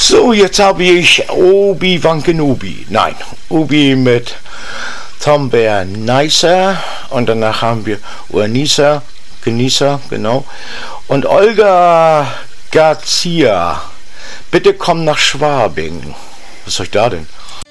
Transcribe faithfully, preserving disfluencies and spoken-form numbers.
So, jetzt habe ich Obi-Wan Kenobi. Nein, Obi mit Tom Bear Nicer und danach haben wir Uranisa, Genießer, genau. Und Olga Garcia. Bitte komm nach Schwabing. Was soll ich da denn?